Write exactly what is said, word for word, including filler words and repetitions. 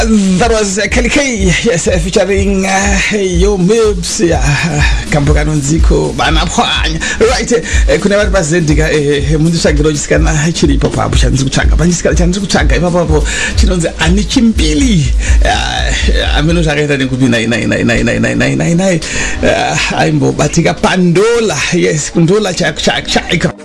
That was uh, Kelly K, yes, uh, featuring uh, Yo Mibs, yeah, Kampogano Nziko, Banapwanya. Right, uh, kuna watu bazendiga eh mundisha girojisika na chiri papa bushanzi kuchanga. Banjisika chanzi kuchanga papa po chinonze anichimpili. Uh, ameno shaketa ni kubi nai nai nai nai nai nai nai nai nai. Uh, aimbo batika pandola, yes, kundola chak chak chak.